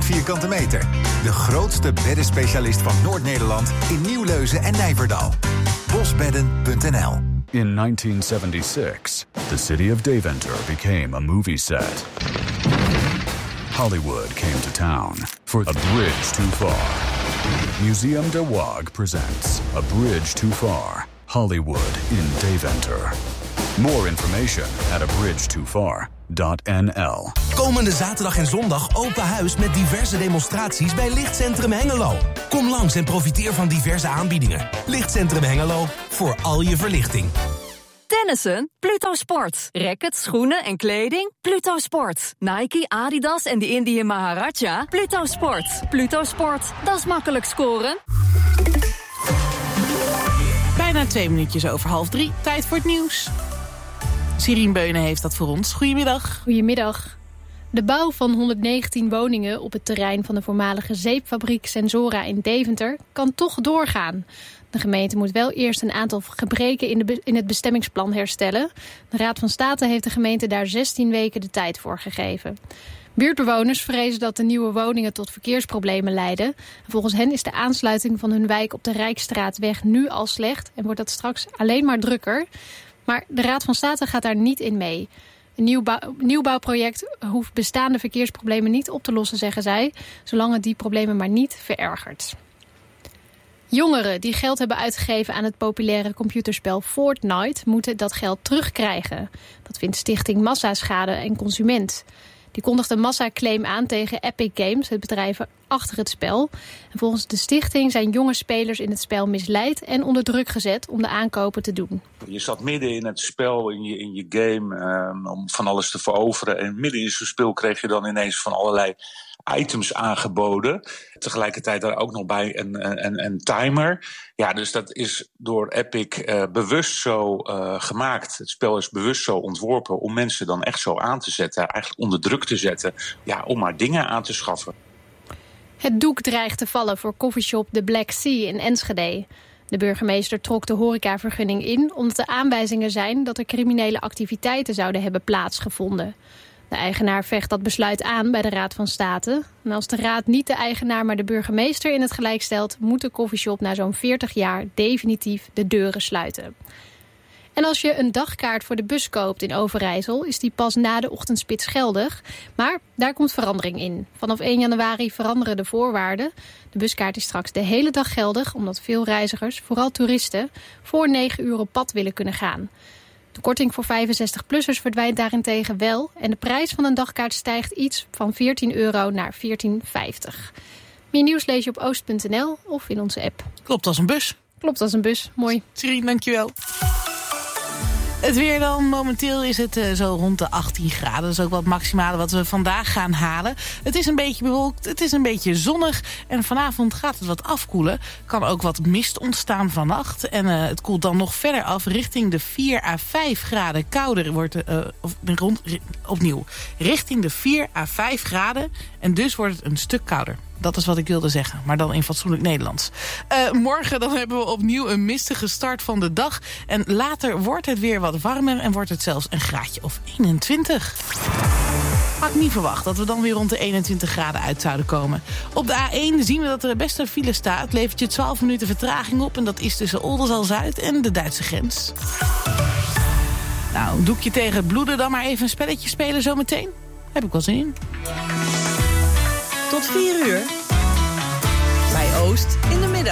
vierkante meter. De grootste beddenspecialist van Noord-Nederland in Nieuwleuzen en Nijverdal. Bosbedden.nl. In 1976, the city of Deventer became a movie set. Hollywood came to town for A Bridge Too Far. Museum de Waag presents A Bridge Too Far, Hollywood in Deventer. More information at abridgetofar.nl. Komende zaterdag en zondag open huis met diverse demonstraties bij Lichtcentrum Hengelo. Kom langs en profiteer van diverse aanbiedingen. Lichtcentrum Hengelo, voor al je verlichting. Tennissen? Pluto Sport. Rackets, schoenen en kleding? Pluto Sport. Nike, Adidas en de Indian Maharaja? Pluto Sport. Pluto Sport. Dat is makkelijk scoren. Bijna 2 minuutjes over 2:30. Tijd voor het nieuws. Sirien Beunen heeft dat voor ons. Goedemiddag. Goedemiddag. De bouw van 119 woningen op het terrein van de voormalige zeepfabriek Sensora in Deventer kan toch doorgaan. De gemeente moet wel eerst een aantal gebreken in het bestemmingsplan herstellen. De Raad van State heeft de gemeente daar 16 weken de tijd voor gegeven. Buurtbewoners vrezen dat de nieuwe woningen tot verkeersproblemen leiden. Volgens hen is de aansluiting van hun wijk op de Rijksstraatweg nu al slecht en wordt dat straks alleen maar drukker. Maar de Raad van State gaat daar niet in mee. Een nieuwbouwproject hoeft bestaande verkeersproblemen niet op te lossen, zeggen zij, zolang het die problemen maar niet verergert. Jongeren die geld hebben uitgegeven aan het populaire computerspel Fortnite moeten dat geld terugkrijgen. Dat vindt Stichting Massaschade en Consument. Die kondigt een massaclaim aan tegen Epic Games, het bedrijf achter het spel. En volgens de stichting zijn jonge spelers in het spel misleid en onder druk gezet om de aankopen te doen. Je zat midden in het spel, in je game, om van alles te veroveren. En midden in zo'n spel kreeg je dan ineens van allerlei items aangeboden. Tegelijkertijd daar ook nog bij een timer. Ja, dus dat is door Epic bewust zo gemaakt. Het spel is bewust zo ontworpen om mensen dan echt zo aan te zetten. Eigenlijk onder druk te zetten. Ja, om maar dingen aan te schaffen. Het doek dreigt te vallen voor coffeeshop The Black Sea in Enschede. De burgemeester trok de horecavergunning in omdat er aanwijzingen zijn dat er criminele activiteiten zouden hebben plaatsgevonden. De eigenaar vecht dat besluit aan bij de Raad van State. En als de Raad niet de eigenaar, maar de burgemeester in het gelijk stelt, moet de coffeeshop na zo'n 40 jaar definitief de deuren sluiten. En als je een dagkaart voor de bus koopt in Overijssel, is die pas na de ochtendspits geldig. Maar daar komt verandering in. Vanaf 1 januari veranderen de voorwaarden. De buskaart is straks de hele dag geldig, omdat veel reizigers, vooral toeristen, voor 9 uur op pad willen kunnen gaan. De korting voor 65-plussers verdwijnt daarentegen wel. En de prijs van een dagkaart stijgt iets van €14 naar €14,50. Meer nieuws lees je op oost.nl of in onze app. Klopt als een bus. Klopt als een bus, mooi. Sirien, dankjewel. Het weer dan. Momenteel is het zo rond de 18 graden. Dat is ook wat maximale wat we vandaag gaan halen. Het is een beetje bewolkt, het is een beetje zonnig. En vanavond gaat het wat afkoelen. Kan ook wat mist ontstaan vannacht. En het koelt dan nog verder af richting de 4 à 5 graden. Kouder wordt opnieuw. Richting de 4 à 5 graden. En dus wordt het een stuk kouder. Dat is wat ik wilde zeggen, maar dan in fatsoenlijk Nederlands. Morgen dan hebben we opnieuw een mistige start van de dag. En later wordt het weer wat warmer en wordt het zelfs een graadje of 21. Had ik niet verwacht dat we dan weer rond de 21 graden uit zouden komen. Op de A1 zien we dat er best een file staat. Het levert je 12 minuten vertraging op. En dat is tussen Oldenzaal-Zuid en de Duitse grens. Nou, een doekje tegen het bloeden, dan maar even een spelletje spelen zometeen. Heb ik wel zin in. Tot 4 uur. Bij Oost in de middag.